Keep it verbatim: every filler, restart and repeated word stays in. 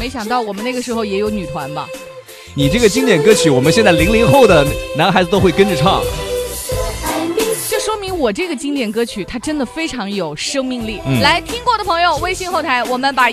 没想到我们那个时候也有女团吧？ 你这个经典歌曲，我们现在零零后的男孩子都会跟着唱。 这说明我这个经典歌曲它真的非常有生命力。嗯、来听过的朋友，微信后台我们把